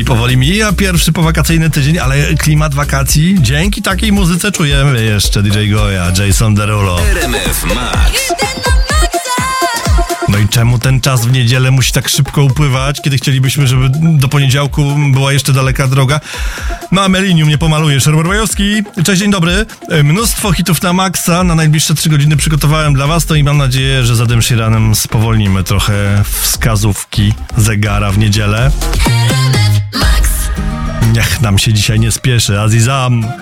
Powoli mija pierwszy powakacyjny tydzień, ale klimat wakacji dzięki takiej muzyce czujemy jeszcze. DJ Goja, Jason Derulo. RMF Max. No i czemu ten czas w niedzielę musi tak szybko upływać, kiedy chcielibyśmy, żeby do poniedziałku była jeszcze daleka droga? No a Melinium nie pomaluje. Szerborwajowski, cześć, dzień dobry. Mnóstwo hitów na maksa, na najbliższe 3 godziny przygotowałem dla was, to i mam nadzieję, że za Ed Sheeranem spowolnimy trochę wskazówki zegara w niedzielę. Niech nam się dzisiaj nie spieszy. Azizam.